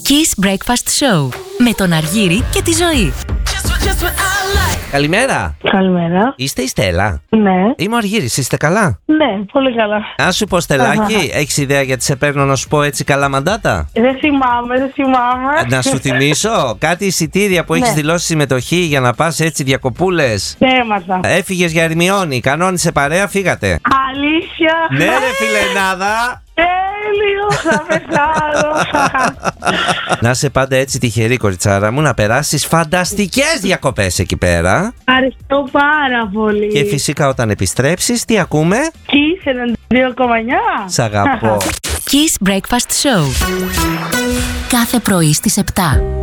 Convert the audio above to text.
Kiss Breakfast Show με τον Αργύρη και τη Ζωή. Καλημέρα. Καλημέρα. Είστε η Στέλλα? Ναι. Είμαι ο Αργύρης, είστε καλά? Ναι, πολύ καλά. Να σου πω, Στελάκι, έχεις ιδέα γιατί σε παίρνω να σου πω έτσι καλά μαντάτα? Δεν θυμάμαι. Να σου θυμίσω κάτι εισιτήρια που έχεις δηλώσει συμμετοχή για να πας έτσι διακοπούλες. Θέματα. Έφυγες για Ερμιόνη, κανόνισε παρέα, φύγατε. Αλήθεια. Ναι ρε φιλενάδα. Τέλειο, θα πεθάνω. Να είσαι πάντα έτσι τυχερή, κοριτσάρα μου, να περάσεις φανταστικές διακοπές εκεί πέρα. Ευχαριστώ πάρα πολύ. Και φυσικά όταν επιστρέψεις, τι ακούμε? Kiss 92,9. Σ' αγαπώ. Kiss Breakfast Show κάθε πρωί στις 7.